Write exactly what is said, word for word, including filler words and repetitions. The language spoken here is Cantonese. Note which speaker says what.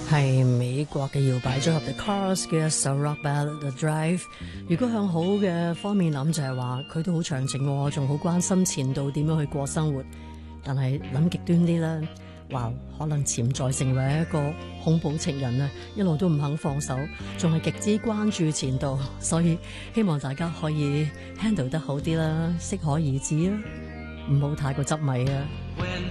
Speaker 1: 係美國嘅搖擺組合 The Cars 嘅一首 Rock Ballad The Drive。如果向好嘅方面諗，就係話佢都好長情，仲好關心前度點樣去過生活。但係諗極端啲啦，哇，可能潛在成為一個恐怖情人啊！一路都唔肯放手，仲係極之關注前度，所以希望大家可以 handle 得好啲啦，適可而止啦，唔好太過執迷啊！